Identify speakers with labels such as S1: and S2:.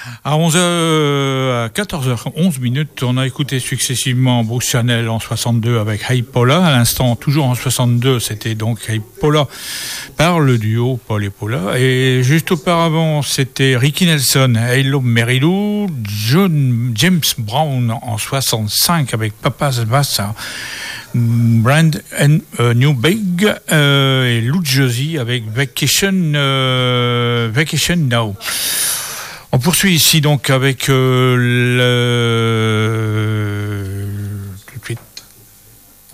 S1: À 14h11 minutes, on a écouté successivement Bruce Channel en 62 avec Hey Paula. À l'instant, toujours en 62, c'était donc Hey Paula par le duo Paul et Paula. Et juste auparavant, c'était Ricky Nelson, Hello Mary Lou, James Brown en 65 avec Papa's Bassa, Brand and New Big et Lou Josie avec Vacation Now. On poursuit ici donc avec le